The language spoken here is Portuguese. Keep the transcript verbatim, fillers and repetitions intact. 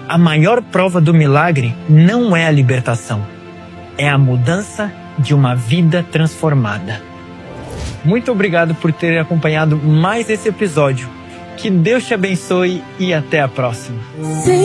a maior prova do milagre não é a libertação, é a mudança de uma vida transformada. Muito obrigado por ter acompanhado mais esse episódio. Que Deus te abençoe e até a próxima.